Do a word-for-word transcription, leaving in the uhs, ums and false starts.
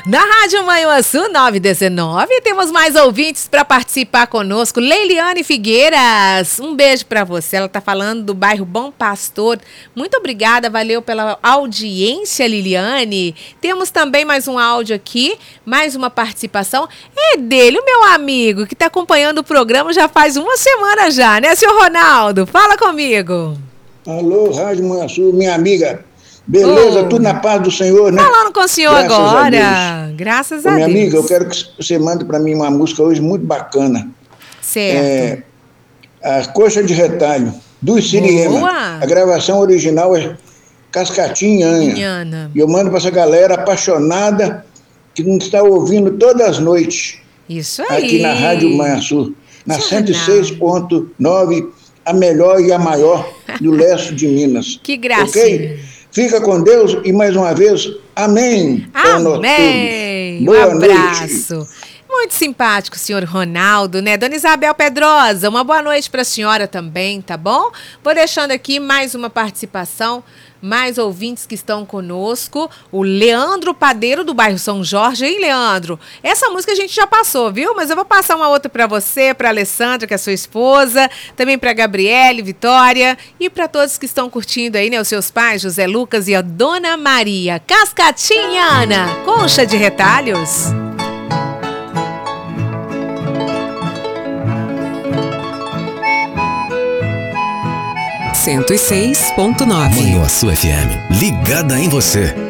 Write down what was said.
Na Rádio Manhuaçu nove dezenove, temos mais ouvintes para participar conosco. Leiliane Figueiras, um beijo para você. Ela está falando do bairro Bom Pastor. Muito obrigada, valeu pela audiência, Liliane. Temos também mais um áudio aqui, mais uma participação. É dele, o meu amigo, que está acompanhando o programa já faz uma semana já, né, senhor Ronaldo? Fala comigo. Alô, Rádio Manhuaçu, minha amiga. Beleza, oh. Tudo na paz do Senhor, né? Falando com o senhor Graças agora. A Graças Ô, a minha Deus. Minha amiga, eu quero que você mande para mim uma música hoje muito bacana. Certo. É, a Coxa de Retalho, do Siriema. A gravação original é Cascatinha Anha. E eu mando para essa galera apaixonada que nos está ouvindo todas as noites. Isso aí. Aqui na Rádio Manhuaçu, na cento e seis ponto nove, a melhor e a maior do leste de Minas. Que graça. Ok? Fica com Deus e mais uma vez, amém. Amém. Boa um abraço. Noite. Muito simpático, senhor Ronaldo, né? Dona Isabel Pedrosa, uma boa noite para a senhora também, tá bom? Vou deixando aqui mais uma participação, mais ouvintes que estão conosco. O Leandro Padeiro, do bairro São Jorge. Hein, Leandro? Essa música a gente já passou, viu? Mas eu vou passar uma outra para você, para a Alessandra, que é sua esposa, também para a Gabriele, Vitória, e para todos que estão curtindo aí, né? Os seus pais, José Lucas e a Dona Maria. Cascatinha, Ana, Concha de Retalhos. cento e seis ponto nove. Manhuaçu F M, ligada em você.